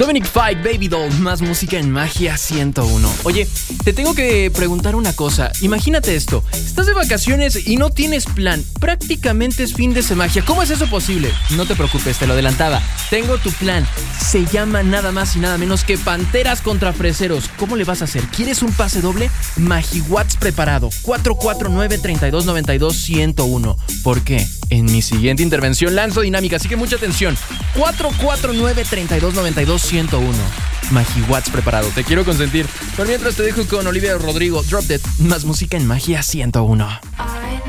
Dominic Fike, Baby Doll, más música en Magia 101. Oye, te tengo que preguntar una cosa. Imagínate esto. Estás de vacaciones y no tienes plan. Prácticamente es fin de semana. ¿Cómo es eso posible? No te preocupes, te lo adelantaba. Tengo tu plan. Se llama nada más y nada menos que Panteras contra Freseros. ¿Cómo le vas a hacer? ¿Quieres un pase doble? MagiWatts preparado. 449-3292-101. ¿Por qué? En mi siguiente intervención lanzo dinámica, así que mucha atención. 449-3292-101. MagiWatts preparado. Te quiero consentir. Por mientras te dejo con Olivia Rodrigo, Drop Dead, más música en Magia 101.